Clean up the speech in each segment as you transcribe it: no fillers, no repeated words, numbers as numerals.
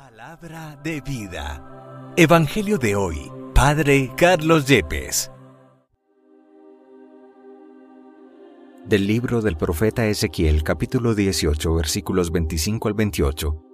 Palabra de vida. Evangelio de hoy, Padre Carlos Yepes. Del libro del profeta Ezequiel, capítulo 18, versículos 25 al 28.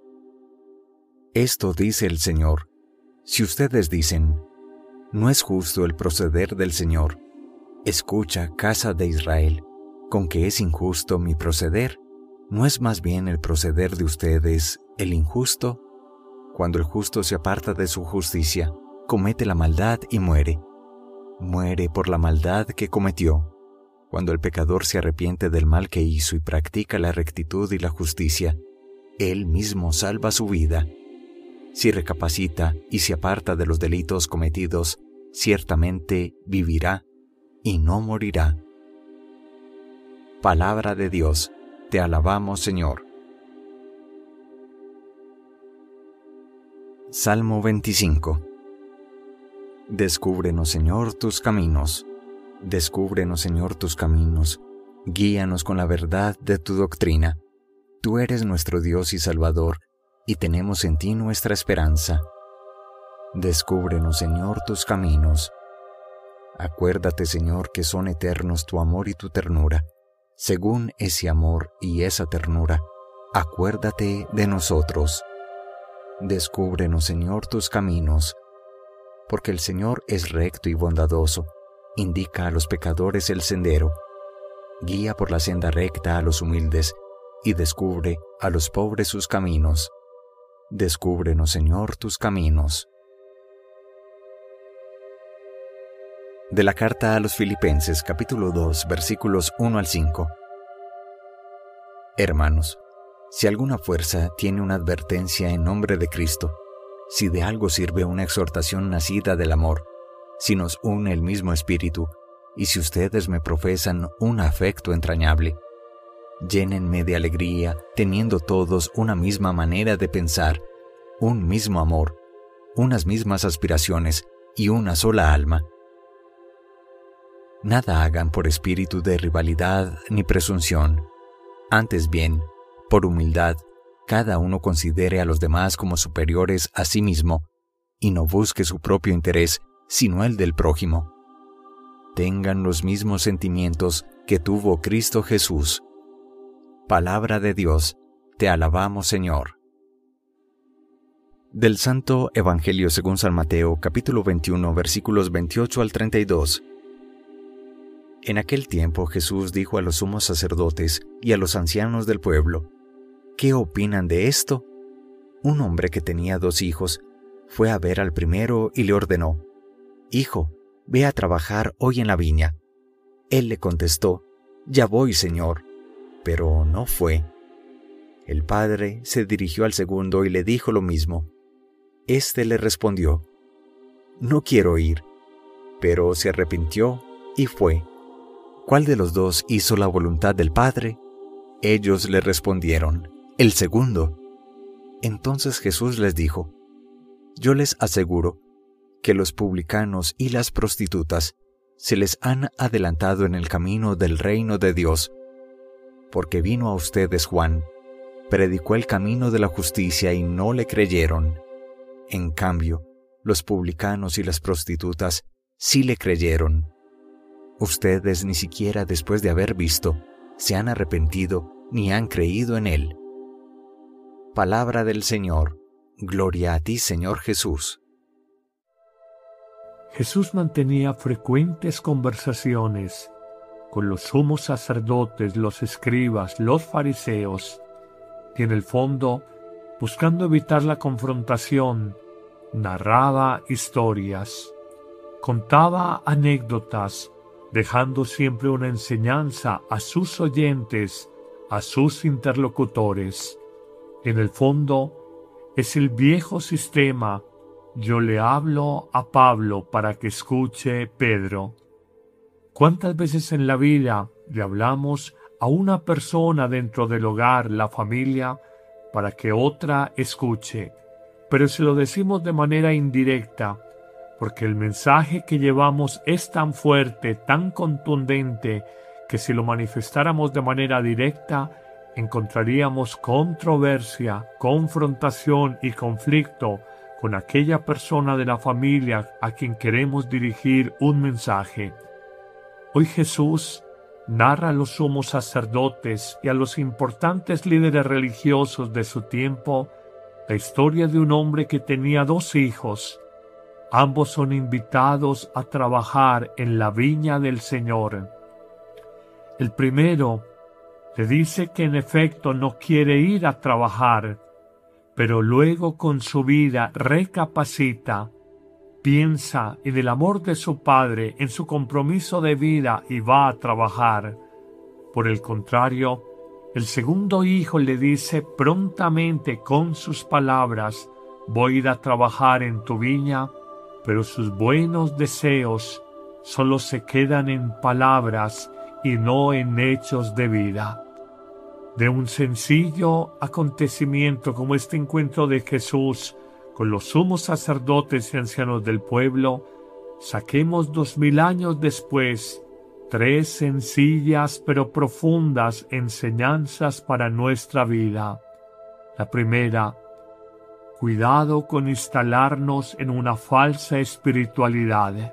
Esto dice el Señor: si ustedes dicen, no es justo el proceder del Señor, escucha, casa de Israel, con que es injusto mi proceder, ¿no es más bien el proceder de ustedes el injusto? Cuando el justo se aparta de su justicia, comete la maldad y muere. Muere por la maldad que cometió. Cuando el pecador se arrepiente del mal que hizo y practica la rectitud y la justicia, él mismo salva su vida. Si recapacita y se aparta de los delitos cometidos, ciertamente vivirá y no morirá. Palabra de Dios, te alabamos, Señor. Salmo 25. Descúbrenos, Señor, tus caminos. Descúbrenos, Señor, tus caminos. Guíanos con la verdad de tu doctrina. Tú eres nuestro Dios y Salvador, y tenemos en ti nuestra esperanza. Descúbrenos, Señor, tus caminos. Acuérdate, Señor, que son eternos tu amor y tu ternura. Según ese amor y esa ternura, acuérdate de nosotros. Descúbrenos, Señor, tus caminos. Porque el Señor es recto y bondadoso, indica a los pecadores el sendero, guía por la senda recta a los humildes, y descubre a los pobres sus caminos. Descúbrenos, Señor, tus caminos. De la carta a los Filipenses, capítulo 2, versículos 1 al 5. Hermanos, si alguna fuerza tiene una advertencia en nombre de Cristo, si de algo sirve una exhortación nacida del amor, si nos une el mismo espíritu, y si ustedes me profesan un afecto entrañable, llénenme de alegría, teniendo todos una misma manera de pensar, un mismo amor, unas mismas aspiraciones y una sola alma. Nada hagan por espíritu de rivalidad ni presunción. Antes bien, por humildad, cada uno considere a los demás como superiores a sí mismo, y no busque su propio interés, sino el del prójimo. Tengan los mismos sentimientos que tuvo Cristo Jesús. Palabra de Dios, te alabamos, Señor. Del Santo Evangelio según San Mateo, capítulo 21, versículos 28 al 32. En aquel tiempo Jesús dijo a los sumos sacerdotes y a los ancianos del pueblo: ¿qué opinan de esto? Un hombre que tenía 2 hijos fue a ver al primero y le ordenó: Hijo, ve a trabajar hoy en la viña. Él le contestó: Ya voy, Señor. Pero no fue. El padre se dirigió al segundo y le dijo lo mismo. Este le respondió: No quiero ir. Pero se arrepintió y fue. ¿Cuál de los 2 hizo la voluntad del Padre? Ellos le respondieron: El segundo. Entonces Jesús les dijo: Yo les aseguro que los publicanos y las prostitutas se les han adelantado en el camino del reino de Dios, porque vino a ustedes Juan, predicó el camino de la justicia y no le creyeron. En cambio, los publicanos y las prostitutas sí le creyeron. Ustedes ni siquiera después de haber visto, se han arrepentido ni han creído en él. Palabra del Señor. Gloria a ti, Señor Jesús. Jesús mantenía frecuentes conversaciones con los sumos sacerdotes, los escribas, los fariseos, y en el fondo, buscando evitar la confrontación, narraba historias, contaba anécdotas, dejando siempre una enseñanza a sus oyentes, a sus interlocutores. En el fondo, es el viejo sistema: yo le hablo a Pablo para que escuche Pedro. ¿Cuántas veces en la vida le hablamos a una persona dentro del hogar, la familia, para que otra escuche? Pero se lo decimos de manera indirecta, porque el mensaje que llevamos es tan fuerte, tan contundente, que si lo manifestáramos de manera directa, encontraríamos controversia, confrontación y conflicto con aquella persona de la familia a quien queremos dirigir un mensaje. Hoy Jesús narra a los sumos sacerdotes y a los importantes líderes religiosos de su tiempo la historia de un hombre que tenía 2 hijos. Ambos son invitados a trabajar en la viña del Señor. El primero le dice que en efecto no quiere ir a trabajar, pero luego con su vida recapacita, piensa en el amor de su padre, en su compromiso de vida y va a trabajar. Por el contrario, el segundo hijo le dice prontamente con sus palabras: voy a ir a trabajar en tu viña, pero sus buenos deseos solo se quedan en palabras y no en hechos de vida. De un sencillo acontecimiento como este encuentro de Jesús con los sumos sacerdotes y ancianos del pueblo, saquemos 2000 años después 3 sencillas pero profundas enseñanzas para nuestra vida. La primera: cuidado con instalarnos en una falsa espiritualidad.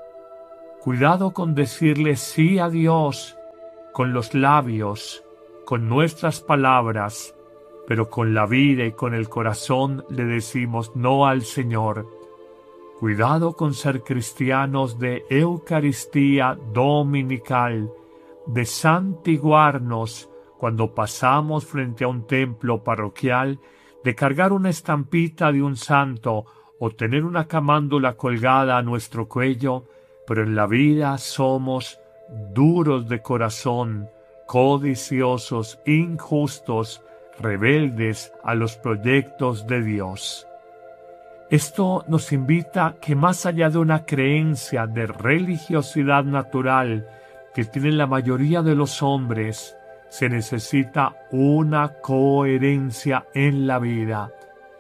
Cuidado con decirle sí a Dios con los labios, con nuestras palabras, pero con la vida y con el corazón le decimos no al Señor. Cuidado con ser cristianos de Eucaristía dominical, de santiguarnos cuando pasamos frente a un templo parroquial, de cargar una estampita de un santo o tener una camándula colgada a nuestro cuello, pero en la vida somos duros de corazón, codiciosos, injustos, rebeldes a los proyectos de Dios. Esto nos invita a que más allá de una creencia de religiosidad natural que tienen la mayoría de los hombres, se necesita una coherencia en la vida.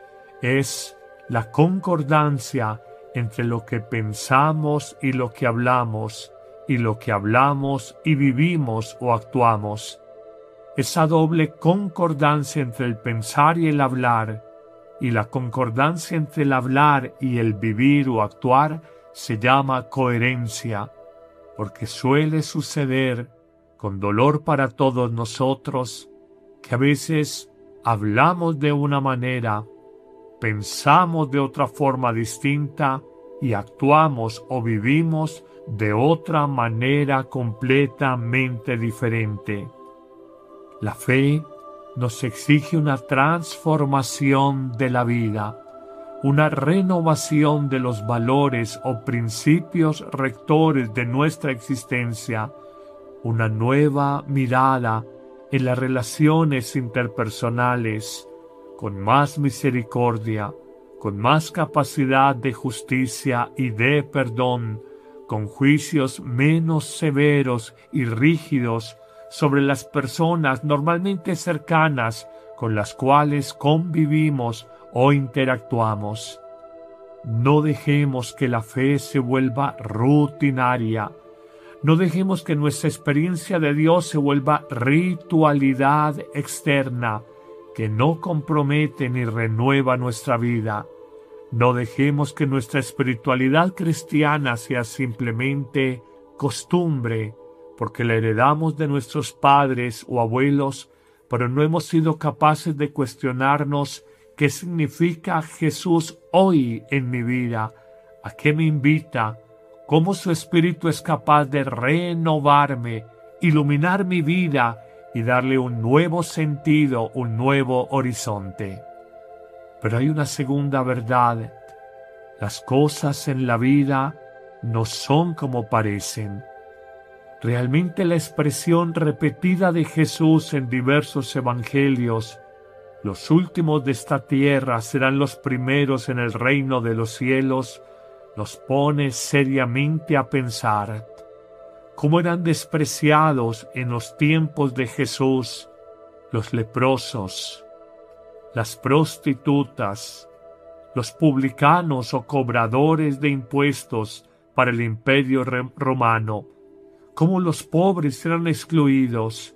Es la concordancia entre lo que pensamos y lo que hablamos, y lo que hablamos y vivimos o actuamos. Esa doble concordancia entre el pensar y el hablar, y la concordancia entre el hablar y el vivir o actuar, se llama coherencia, porque suele suceder, con dolor para todos nosotros, que a veces hablamos de una manera, pensamos de otra forma distinta y actuamos o vivimos de otra manera completamente diferente. La fe nos exige una transformación de la vida, una renovación de los valores o principios rectores de nuestra existencia, una nueva mirada en las relaciones interpersonales, con más misericordia, con más capacidad de justicia y de perdón, con juicios menos severos y rígidos sobre las personas normalmente cercanas con las cuales convivimos o interactuamos. No dejemos que la fe se vuelva rutinaria. No dejemos que nuestra experiencia de Dios se vuelva ritualidad externa que no compromete ni renueva nuestra vida. No dejemos que nuestra espiritualidad cristiana sea simplemente costumbre, porque la heredamos de nuestros padres o abuelos, pero no hemos sido capaces de cuestionarnos qué significa Jesús hoy en mi vida, a qué me invita, cómo su Espíritu es capaz de renovarme, iluminar mi vida y darle un nuevo sentido, un nuevo horizonte. Pero hay una segunda verdad: las cosas en la vida no son como parecen. Realmente la expresión repetida de Jesús en diversos evangelios, los últimos de esta tierra serán los primeros en el reino de los cielos, nos pone seriamente a pensar cómo eran despreciados en los tiempos de Jesús los leprosos, las prostitutas, los publicanos o cobradores de impuestos para el imperio romano, cómo los pobres eran excluidos,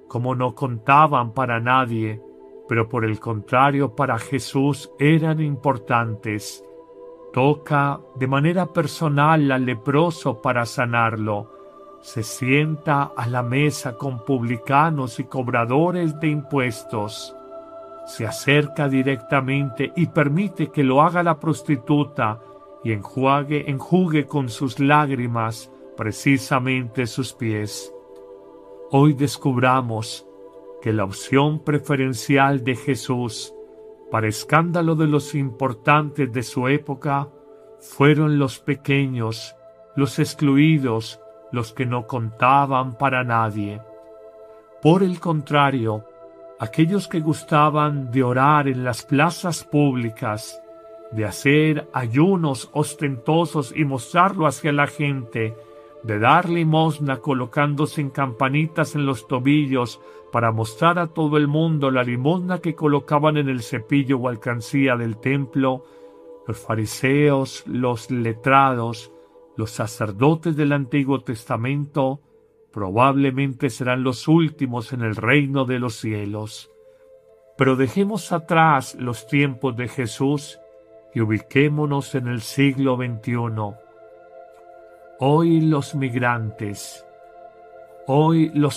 como no contaban para nadie, pero por el contrario para Jesús eran importantes. Toca de manera personal al leproso para sanarlo. Se sienta a la mesa con publicanos y cobradores de impuestos. Se acerca directamente y permite que lo haga la prostituta y enjugue con sus lágrimas precisamente sus pies. Hoy descubramos que la opción preferencial de Jesús, para escándalo de los importantes de su época, fueron los pequeños, los excluidos, los que no contaban para nadie. Por el contrario, aquellos que gustaban de orar en las plazas públicas, de hacer ayunos ostentosos y mostrarlo hacia la gente, de dar limosna colocándose en campanitas en los tobillos para mostrar a todo el mundo la limosna que colocaban en el cepillo o alcancía del templo, los fariseos, los letrados, los sacerdotes del Antiguo Testamento, probablemente serán los últimos en el reino de los cielos. Pero dejemos atrás los tiempos de Jesús y ubiquémonos en el siglo XXI. Hoy los migrantes, hoy los